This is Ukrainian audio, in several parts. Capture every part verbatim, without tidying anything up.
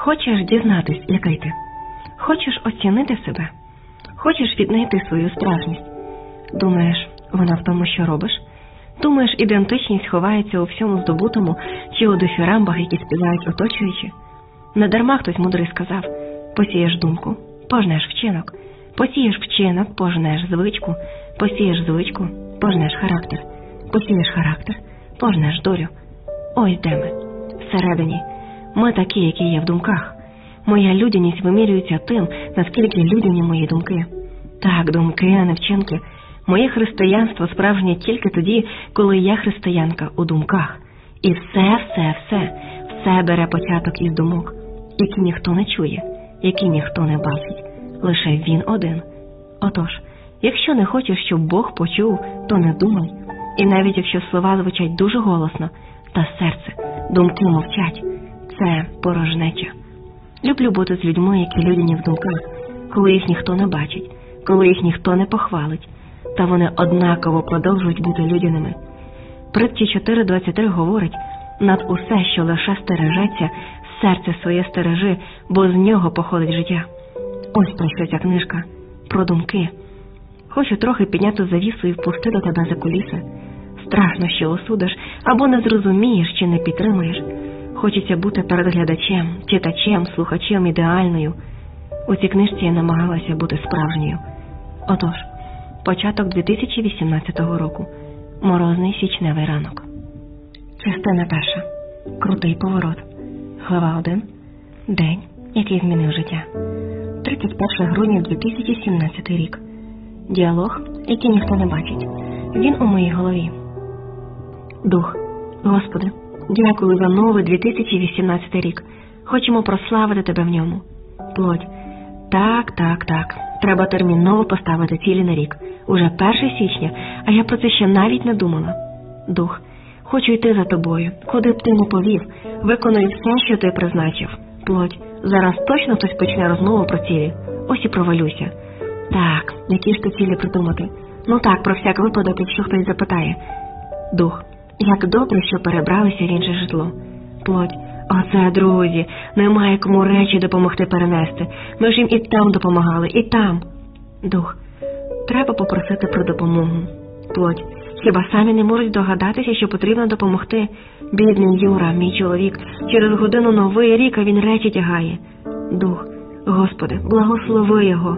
Хочеш дізнатись, який ти? Хочеш оцінити себе? Хочеш віднайти свою справжність? Думаєш, вона в тому, що робиш? Думаєш, ідентичність ховається у всьому здобутому чи у дифірамбах, які співають оточуючі? Недарма хтось мудрий сказав: посієш думку, пожнеш вчинок. Посієш вчинок, пожнеш звичку. Посієш звичку, пожнеш характер. Посієш характер, пожнеш долю. Ось де ми. Всередині. Ми такі, які є в думках. Моя людяність вимірюється тим, наскільки людяні мої думки. Так, думки, а не вчинки. Моє християнство справжнє тільки тоді, коли я християнка у думках. І все, все, все, все бере початок із думок, які ніхто не чує, які ніхто не бачить. Лише він один. Отож, якщо не хочеш, щоб Бог почув, то не думай. І навіть якщо слова звучать дуже голосно, та серце, думки мовчать, це порожнеча. Люблю бути з людьми, які людяні в думках, коли їх ніхто не бачить, коли їх ніхто не похвалить, та вони однаково продовжують бути людяними. Притчі чотири двадцять три говорить: над усе, що лише стережеться, серце своє стережи, бо з нього походить життя. Ось про що ця книжка. Про думки. Хочу трохи підняти завісу і впустити тебе за куліси. Страшно, що осудиш, або не зрозумієш, чи не підтримаєш. Хочеться бути перед глядачем, читачем, слухачем ідеальною. У цій книжці я намагалася бути справжньою. Отож, початок дві тисячі вісімнадцятого року. Морозний січневий ранок. Частина перша. Крутий поворот. Глава один. День, який змінив життя. тридцять перше грудня дві тисячі сімнадцятий рік. Діалог, який ніхто не бачить. Він у моїй голові. Дух. Господи, дякую за новий дві тисячі вісімнадцятий рік. Хочемо прославити Тебе в ньому. Плоть. Так, так, так. Треба терміново поставити цілі на рік. Уже перше січня, а я про це ще навіть не думала. Дух. Хочу йти за Тобою. Куди б Ти не повів, виконую все, що Ти призначив. Плоть. Зараз точно хтось почне розмову про цілі. Ось і провалюся. Так, які ж то цілі придумати? Ну так, про всяк випадок, якщо хтось запитає. Дух. Як добре, що перебралися в інше житло. Плоть. Оце, друзі, немає кому речі допомогти перенести. Ми ж їм і там допомагали, і там. Дух. Треба попросити про допомогу. Плоть. Хіба самі не можуть догадатися, що потрібно допомогти? Бідний Юра, мій чоловік, через годину новий рік, а він речі тягає. Дух. Господи, благослови його.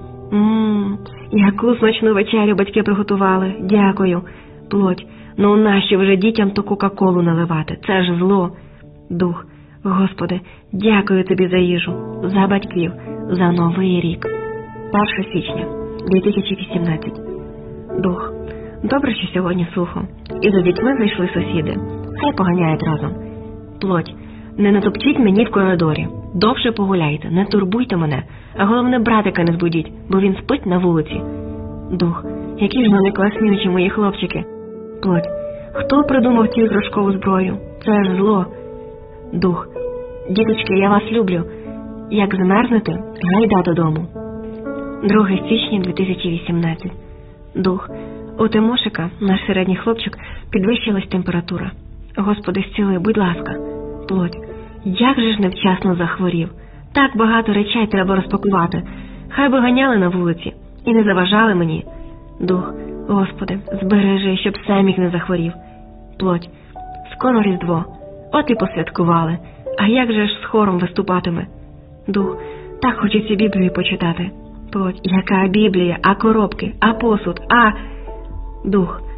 Ммм, яку смачну вечерю батьки приготували. Дякую. Плоть. Ну нащо вже дітям ту кока-колу наливати? Це ж зло. Дух. Господи, дякую Тобі за їжу, за батьків, за новий рік. перше січня дві тисячі вісімнадцятий. Дух. Добре, що сьогодні сухо. І за дітьми зайшли сусіди. Хай поганяють разом. Плоть. Не натопчіть мені в коридорі. Довше погуляйте, не турбуйте мене. А головне, братика не збудіть, бо він спить на вулиці. Дух. Які ж вони класнючі, мої хлопчики. Плоть. Хто придумав цю іграшкову зброю? Це ж зло. Дух. Діточки, я вас люблю. Як змерзнете, гайда додому. друге січня дві тисячі вісімнадцятий. Дух. У Тимошика, наш середній хлопчик, підвищилась температура. Господи, зціли, будь ласка. Плоть. Як же ж невчасно захворів. Так багато речей треба розпакувати. Хай би ганяли на вулиці і не заважали мені. Дух. Господи, збережи, щоб Семік не захворів. Плоть. Скоро Різдво. От і посвяткували. А як же ж з хором виступатиме? Дух. Так хочеться Біблію почитати. Плоть. Яка Біблія? А коробки? А посуд? А... Дух.